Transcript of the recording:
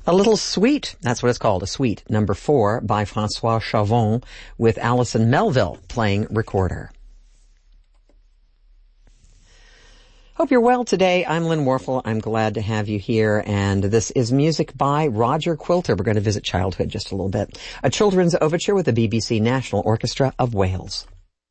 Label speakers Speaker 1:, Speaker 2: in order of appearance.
Speaker 1: A Little Suite, that's what it's called, a suite, number 4 by Francois Chavon with Alison Melville playing recorder. Hope you're well today. I'm Lynn Warfel. I'm glad to have you here, and this is music by Roger Quilter. We're going to visit childhood just a little bit. A children's overture with the BBC National Orchestra of Wales.